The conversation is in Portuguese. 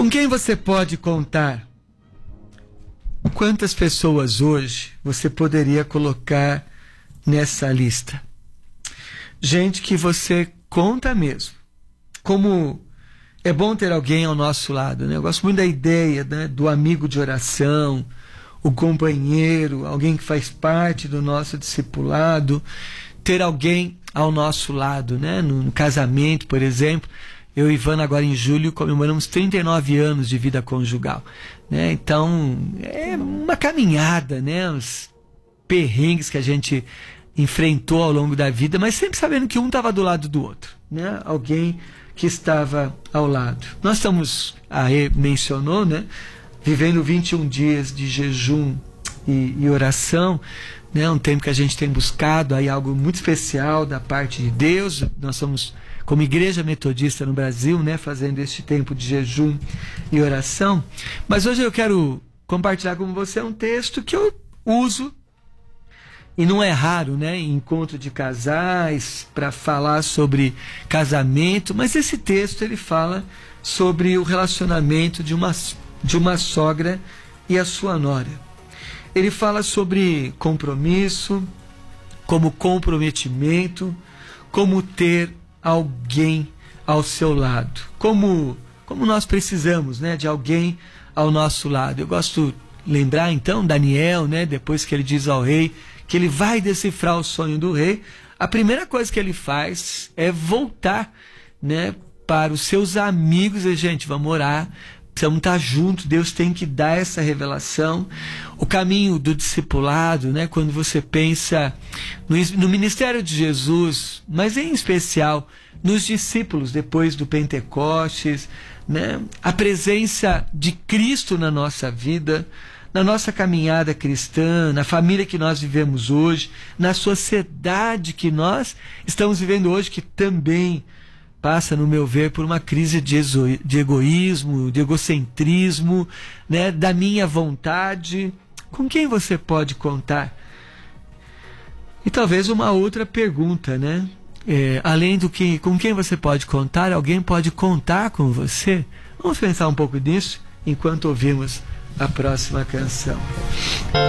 quem você pode contar? Quantas pessoas hoje você poderia colocar nessa lista? Gente que você conta mesmo. Como é bom ter alguém ao nosso lado, né? Eu gosto muito da ideia, né, do amigo de oração, o companheiro, alguém que faz parte do nosso discipulado, ter alguém ao nosso lado, né? No casamento, por exemplo, eu e Ivana agora em julho comemoramos 39 anos de vida conjugal, né? Então é uma caminhada, né? Os perrengues que a gente enfrentou ao longo da vida, mas sempre sabendo que um estava do lado do outro, né? Alguém que estava ao lado. Nós estamos, a Rê mencionou, né? Vivendo 21 dias de jejum e oração, né? Um tempo que a gente tem buscado aí algo muito especial da parte de Deus. Nós somos, como igreja metodista no Brasil, né, fazendo este tempo de jejum e oração. Mas hoje eu quero compartilhar com você um texto que eu uso, e não é raro, né, em encontro de casais, para falar sobre casamento, mas esse texto ele fala sobre o relacionamento de uma sogra e a sua nora. Ele fala sobre compromisso, como comprometimento, como ter alguém ao seu lado, como nós precisamos, né, de alguém ao nosso lado. Eu gosto de lembrar então Daniel, né, depois que ele diz ao rei que ele vai decifrar o sonho do rei, a primeira coisa que ele faz é voltar, né, para os seus amigos e, gente, vamos orar, precisamos estar juntos, Deus tem que dar essa revelação. O caminho do discipulado, né, quando você pensa no ministério de Jesus, mas em especial nos discípulos depois do Pentecostes, né, a presença de Cristo na nossa vida, na nossa caminhada cristã, na família que nós vivemos hoje, na sociedade que nós estamos vivendo hoje, que também passa, no meu ver, por uma crise de egoísmo, de egocentrismo, né, da minha vontade. Com quem você pode contar? E talvez uma outra pergunta, né? Além do que, com quem você pode contar, alguém pode contar com você? Vamos pensar um pouco nisso enquanto ouvimos a próxima canção.